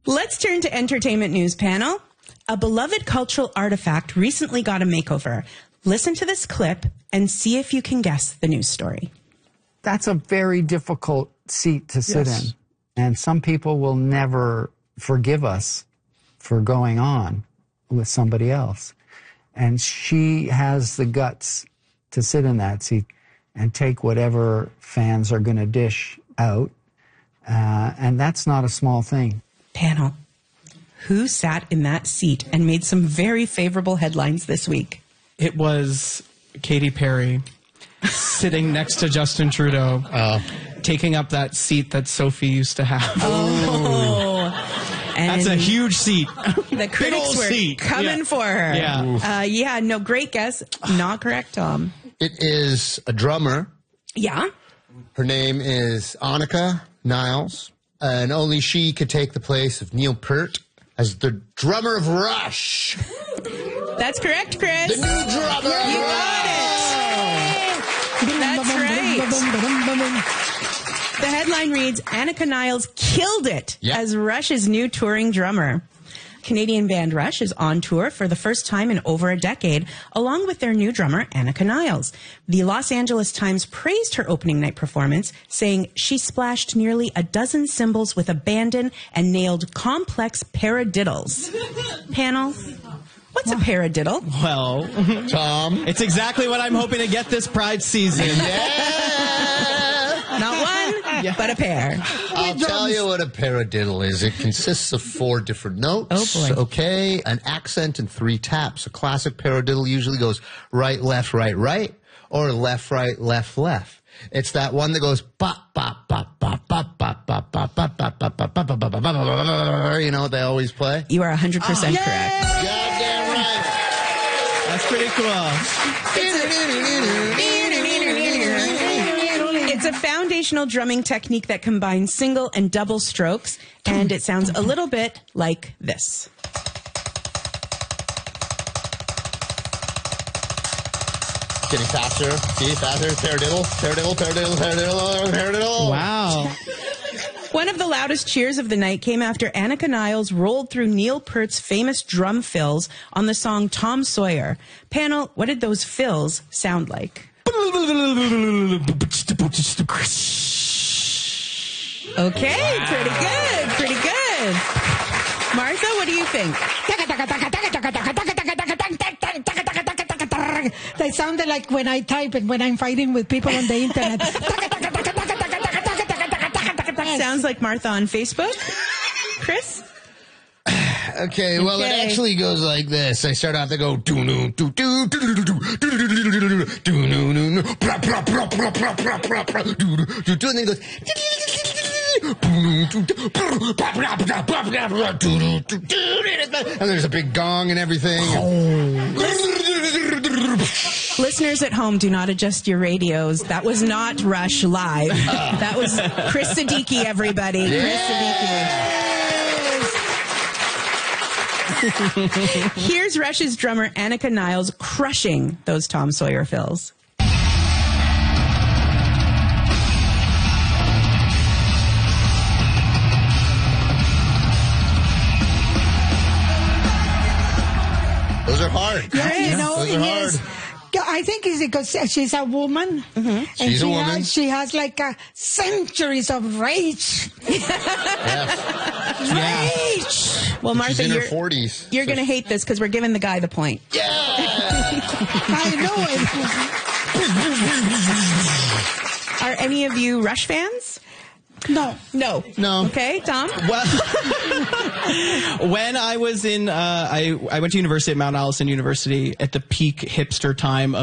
Let's turn to entertainment news panel. A beloved cultural artifact recently got a makeover. Listen to this clip and see if you can guess the news story. That's a very difficult seat to sit in. And some people will never forgive us for going on with somebody else. And she has the guts to sit in that seat and take whatever fans are going to dish out. And that's not a small thing. Panel, who sat in that seat and made some very favorable headlines this week? It was Katy Perry sitting next to Justin Trudeau, taking up that seat that Sophie used to have. And that's a huge seat. The critics were coming for her. Yeah. No, great guess. Not correct, Tom. It is a drummer. Yeah. Her name is Annika Niles, and only she could take the place of Neil Peart as the drummer of Rush. That's correct, Chris. The new drummer. You got it. That's right. The headline reads, Annika Niles killed it as Rush's new touring drummer. Canadian band Rush is on tour for the first time in over a decade, along with their new drummer, Annika Niles. The Los Angeles Times praised her opening night performance, saying she splashed nearly a dozen cymbals with abandon and nailed complex paradiddles. Panel, what's a paradiddle? Well, Tom. It's exactly what I'm hoping to get this Pride season. Not one, but a pair. I'll tell you what a paradiddle is. It consists of 4 different notes. Oh, boy. Okay, an accent and 3 taps. A classic paradiddle usually goes right, left, right, or left, right, left, left. It's that one that goes bop, bop, bop, bop, bop, bop, bop, bop, bop, bop, bop, bop, bop, bop, bop. You know what they always play? You are 100% correct. Goddamn right. That's pretty cool. It's a foundational drumming technique that combines single and double strokes, and it sounds a little bit like this. Getting faster. See, faster. Paradiddle, paradiddle, paradiddle, paradiddle, paradiddle. Wow. One of the loudest cheers of the night came after Annika Niles rolled through Neil Peart's famous drum fills on the song Tom Sawyer. Panel, what did those fills sound like? Okay, pretty good. Martha, what do you think? They sounded like when I type and when I'm fighting with people on the internet. Sounds like Martha on Facebook. Chris? Okay, well, it actually goes like this. I start off to go do no do do do do do do do no no no pra pra pra pra pra pra pra pra do do do, and then it goes. And there's a big gong and everything. Listeners at home, do not adjust your radios. That was not Rush live. That was Chris Siddiqui, everybody. Chris Siddiqui. Here's Rush's drummer Annika Niles crushing those Tom Sawyer fills. Those are hard. Yeah, you know, those are hard. I think it's because she's a woman. And She's a woman. She has like centuries of rage. Rage! Well, Martha, She's in her 40s. You're going to hate this because we're giving the guy the point. Yeah! I know it. Are any of you Rush fans? No. No. Okay, Tom? Well, when I was in, I went to university at Mount Allison University at the peak hipster time of